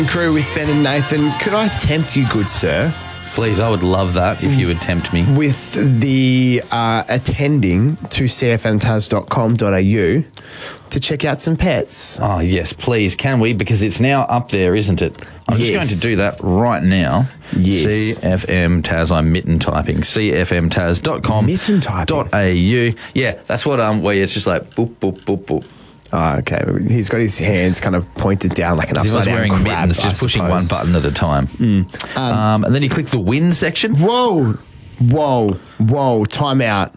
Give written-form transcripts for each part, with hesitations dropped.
Crew with Ben and Nathan. Could I tempt you, good sir, Please, I would love that if you would tempt me. with the attending to cfmtaz.com.au to check out some pets? Oh, yes, please. Can we? Because it's now up there, isn't it? I'm just going to do that right now. Yes. CFM Taz. I'm mitten typing. cfmtaz.com.au. Mitten typing? Yeah, that's what, where it's just like boop, boop, boop, boop. Oh, okay. He's got his hands kind of pointed down like an As if I was upside down wearing crab, mittens, just I pushing suppose. one button at a time. And then you click the win section. Whoa. Time out.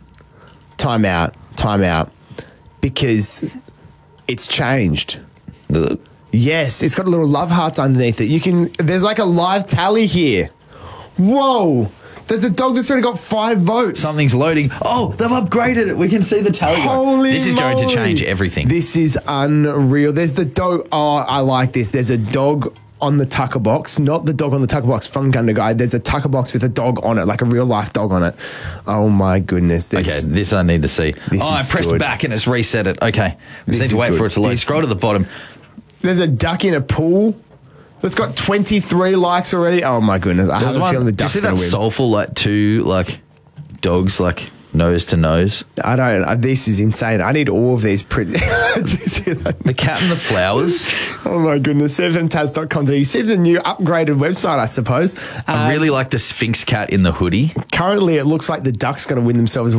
Because it's changed. Does it? Yes, it's got a little love hearts underneath it. There's like a live tally here. Whoa. There's a dog that's already got 5 votes. Something's loading. Oh, they've upgraded it. We can see the tally. Holy This is going to moly. change everything. This is unreal. There's the dog. Oh, I like this. There's a dog on the tucker box, not the dog on the tucker box from Gunda Guide. There's a tucker box with a dog on it, like a real life dog on it. Oh my goodness. Okay, this I need to see. I is pressed good. back and it's reset it. Okay. We This just need to is wait good. for it to load. This- Scroll to the bottom. There's a duck in a pool that's got 23 likes already. Oh my goodness. I have a feeling the Do you duck's see going that to win. soulful, like two, like dogs, like nose to nose? I don't. This is insane. I need all of these print. Do you see that? The cat and the flowers. Oh my goodness. cfmtaz.com. You see the new upgraded website, I suppose. I really like the Sphinx cat in the hoodie. Currently, it looks like the duck's going to win themselves